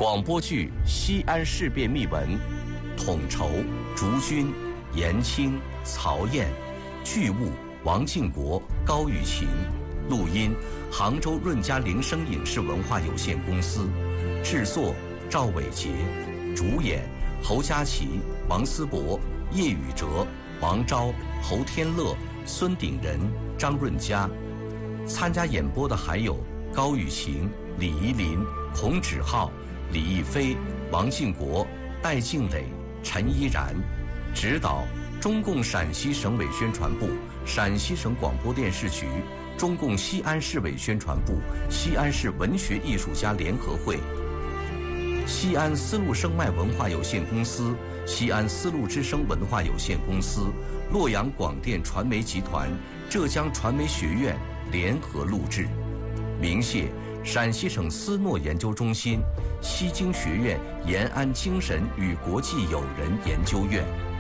广播剧《西安事变秘闻》，统筹竹君、严青、曹燕，剧务王靖国、高雨晴，录音杭州润嘉铃声影视文化有限公司，制作赵伟杰，主演侯佳琪、王思博、叶宇哲、王钊、侯天乐、孙鼎仁、张润佳。参加演播的还有高雨晴、李怡林、孔芷浩、李逸飞、王靖国、戴静蕾、陈依然。指导中共陕西省委宣传部、陕西省广播电视局、中共西安市委宣传部、西安市文学艺术家联合会、西安丝路声脉文化有限公司、西安丝路之声文化有限公司、洛阳广电传媒集团、浙江传媒学院联合录制。鸣谢陕西省思诺研究中心、西京学院延安精神与国际友人研究院。